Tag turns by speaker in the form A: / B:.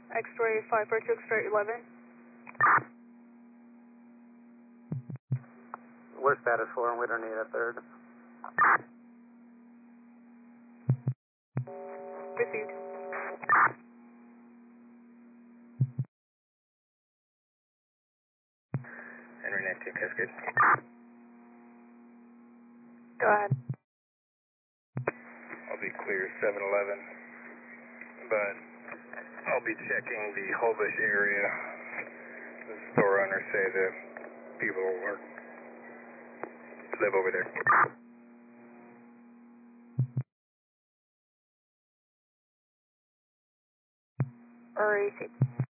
A: X-ray 542, X-ray 11.
B: We're status 4 and we don't need a third.
A: Received.
B: Henry 19, Cascade.
A: Go ahead.
B: I'll be clear 711, but I'll be checking the Holbush area. The store owners say that people live over there.
A: Received.